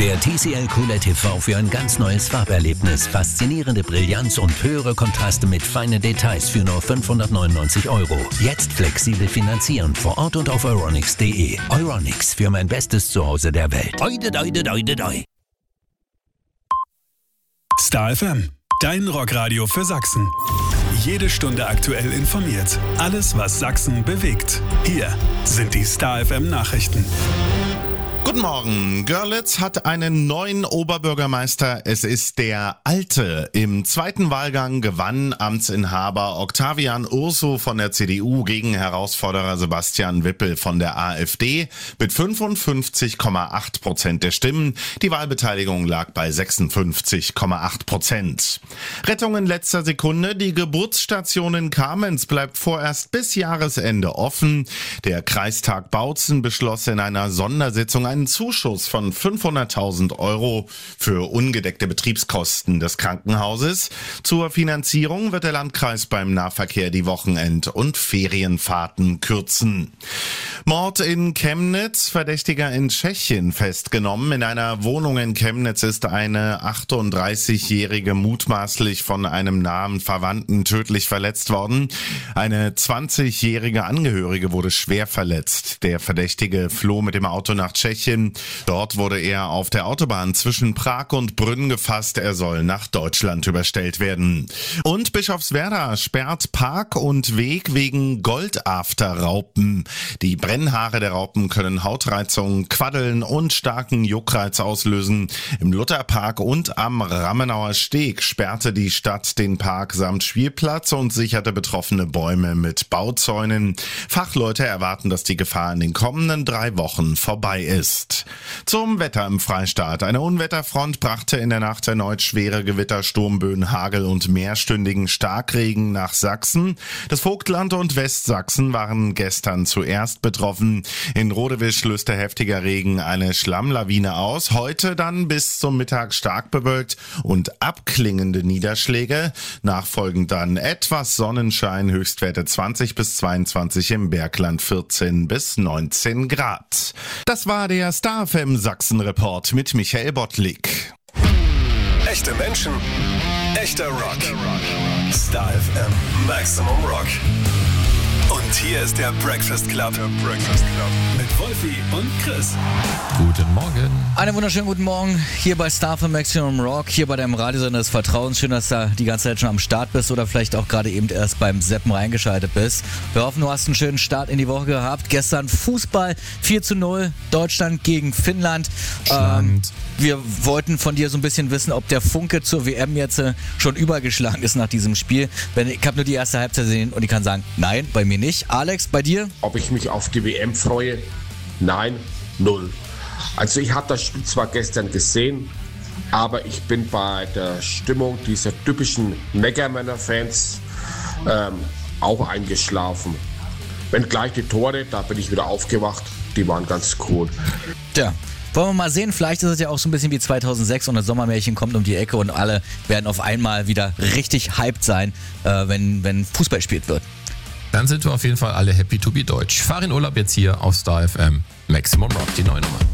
Der TCL QLED TV für ein ganz neues Farberlebnis, faszinierende Brillanz und höhere Kontraste mit feinen Details für nur 599 €. Jetzt flexibel finanzieren, vor Ort und auf euronics.de. Euronics, für mein bestes Zuhause der Welt. Doi. Star FM, dein Rockradio für Sachsen. Jede Stunde aktuell informiert. Alles, was Sachsen bewegt. Hier sind die Star FM Nachrichten. Guten Morgen. Görlitz hat einen neuen Oberbürgermeister. Es ist der Alte. Im zweiten Wahlgang gewann Amtsinhaber Octavian Urso von der CDU gegen Herausforderer Sebastian Wippel von der AfD mit 55,8% der Stimmen. Die Wahlbeteiligung lag bei 56,8%. Rettung in letzter Sekunde. Die Geburtsstation in Kamenz bleibt vorerst bis Jahresende offen. Der Kreistag Bautzen beschloss in einer Sondersitzung einen Zuschuss von 500.000 € für ungedeckte Betriebskosten des Krankenhauses. Zur Finanzierung wird der Landkreis beim Nahverkehr die Wochenend- und Ferienfahrten kürzen. Mord in Chemnitz, Verdächtiger in Tschechien festgenommen. In einer Wohnung in Chemnitz ist eine 38-Jährige mutmaßlich von einem nahen Verwandten tödlich verletzt worden. Eine 20-jährige Angehörige wurde schwer verletzt. Der Verdächtige floh mit dem Auto nach Tschechien. Dort wurde er auf der Autobahn zwischen Prag und Brünn gefasst. Er soll nach Deutschland überstellt werden. Und Bischofswerda sperrt Park und Weg wegen Goldafterraupen. Die Brennhaare der Raupen können Hautreizungen, Quaddeln und starken Juckreiz auslösen. Im Lutherpark und am Ramenauer Steg sperrte die Stadt den Park samt Spielplatz und sicherte betroffene Bäume mit Bauzäunen. Fachleute erwarten, dass die Gefahr in den kommenden 3 Wochen vorbei ist. Zum Wetter im Freistaat. Eine Unwetterfront brachte in der Nacht erneut schwere Gewitter, Sturmböen, Hagel und mehrstündigen Starkregen nach Sachsen. Das Vogtland und Westsachsen waren gestern zuerst betroffen. In Rodewisch löste heftiger Regen eine Schlammlawine aus. Heute dann bis zum Mittag stark bewölkt und abklingende Niederschläge. Nachfolgend dann etwas Sonnenschein, Höchstwerte 20 bis 22 im Bergland, 14 bis 19 Grad. Das war der Star FM Sachsen Report mit Michael Bottlik. Echte Menschen, echter Rock. Star FM Maximum Rock. Und hier ist der Breakfast Club. Mit Wolfi und Chris. Guten Morgen. Einen wunderschönen guten Morgen hier bei Star FM Maximum Rock, hier bei deinem Radiosender des Vertrauens. Schön, dass du die ganze Zeit schon am Start bist oder vielleicht auch gerade eben erst beim Seppen reingeschaltet bist. Wir hoffen, du hast einen schönen Start in die Woche gehabt. Gestern Fußball 4:0, Deutschland gegen Finnland. Wir wollten von dir so ein bisschen wissen, ob der Funke zur WM jetzt schon übergeschlagen ist nach diesem Spiel. Ich habe nur die erste Halbzeit gesehen und ich kann sagen, nein, bei mir nicht. Alex, bei dir? Ob ich mich auf die WM freue? Nein, 0. Also ich habe das Spiel zwar gestern gesehen, aber ich bin bei der Stimmung dieser typischen Neckermänner-Fans auch eingeschlafen. Wenn gleich die Tore, da bin ich wieder aufgewacht, die waren ganz cool. Tja. Wollen wir mal sehen, vielleicht ist es ja auch so ein bisschen wie 2006 und das Sommermärchen kommt um die Ecke und alle werden auf einmal wieder richtig hyped sein, wenn Fußball gespielt wird. Dann sind wir auf jeden Fall alle happy to be deutsch. Fahr in Urlaub jetzt hier auf Star FM. Maximum Rock, die neue Nummer.